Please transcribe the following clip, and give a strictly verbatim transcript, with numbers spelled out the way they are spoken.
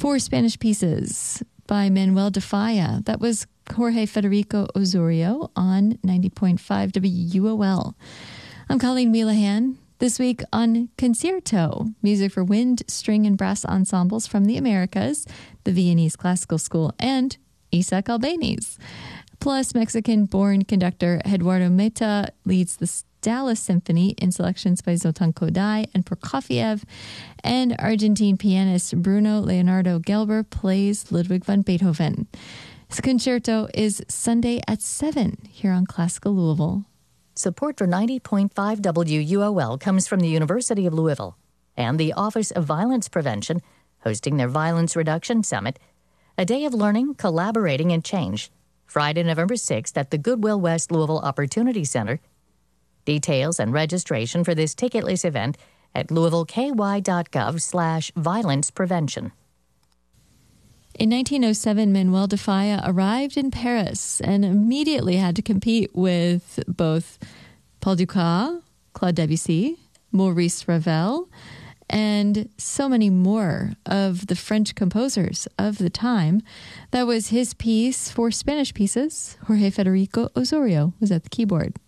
Four Spanish Pieces by Manuel de Falla. That was Jorge Federico Osorio on ninety point five W U O L. I'm Colleen Wheelahan. This week on Concerto, music for wind, string, and brass ensembles from the Americas, the Viennese Classical School, and Isaac Albéniz. Plus, Mexican-born conductor Eduardo Meta leads the Dallas Symphony in selections by Zoltan Kodály and Prokofiev, and Argentine pianist Bruno Leonardo Gelber plays Ludwig van Beethoven. This concerto is Sunday at seven here on Classical Louisville. Support for ninety point five W U O L comes from the University of Louisville and the Office of Violence Prevention, hosting their Violence Reduction Summit, a day of learning, collaborating, and change, Friday, November sixth at the Goodwill West Louisville Opportunity Center. Details and registration for this ticketless event at louisvilleky.gov slash violence prevention. In nineteen oh seven, Manuel de Falla arrived in Paris and immediately had to compete with both Paul Dukas, Claude Debussy, Maurice Ravel, and so many more of the French composers of the time. That was his piece. For Spanish Pieces, Jorge Federico Osorio was at the keyboard.